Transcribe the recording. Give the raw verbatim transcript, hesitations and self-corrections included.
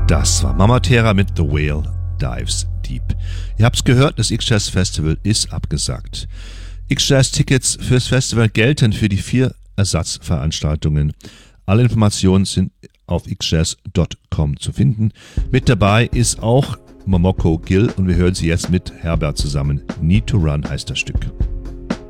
Das war Mama Terra mit The Whale Dives Deep. Ihr habt's gehört, das X-Jazz Festival ist abgesagt. X-Jazz-Tickets fürs Festival gelten für die vier Ersatzveranstaltungen. Alle Informationen sind auf x jazz dot com zu finden. Mit dabei ist auch Momoko Gill und wir hören sie jetzt mit Herbert zusammen. Need to Run heißt das Stück.